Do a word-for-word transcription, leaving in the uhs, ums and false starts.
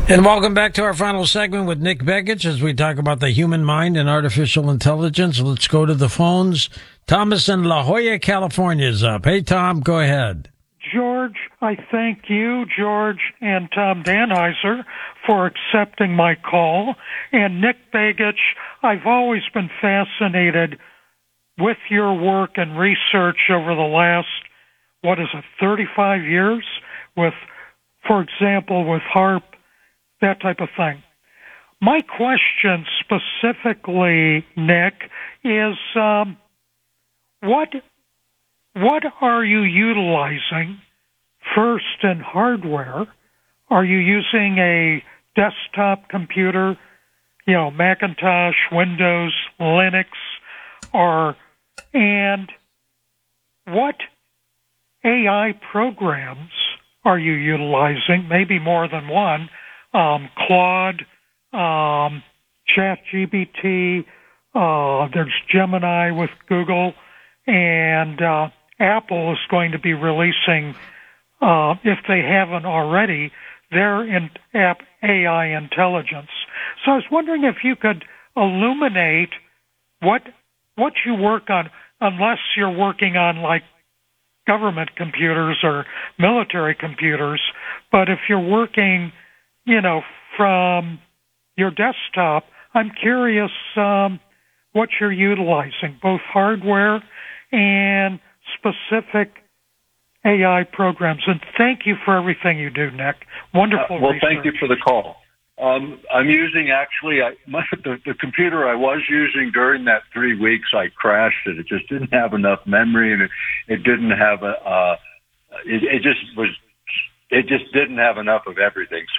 And welcome back to our final segment with Nick Begich as we talk about the human mind and artificial intelligence. Let's go to the phones. Thomas in La Jolla, California is up. Hey, Tom, go ahead. George, I thank you, George, and Tom Danheiser for accepting my call. And Nick Begich, I've always been fascinated with your work and research over the last, what is it, thirty-five years with, for example, with HAARP, that type of thing. My question specifically, Nick, is um, what what are you utilizing first in hardware? Are you using a desktop computer, you know, Macintosh, Windows, Linux, or and what A I programs are you utilizing? Maybe more than one. Um, Claude, um, ChatGPT, uh, there's Gemini with Google, and uh, Apple is going to be releasing, uh, if they haven't already, their in- app A I intelligence. So I was wondering if you could illuminate what what you work on, unless you're working on like government computers or military computers, but if you're working, you know, from your desktop, I'm curious um, what you're utilizing, both hardware and specific A I programs. And thank you for everything you do, Nick. Wonderful uh, Well, research. Thank you for the call. Um, I'm using, actually, I, my, the, the computer I was using during that three weeks, I crashed it. It just didn't have enough memory, and it, it didn't have a, uh, it, it just was, it just didn't have enough of everything.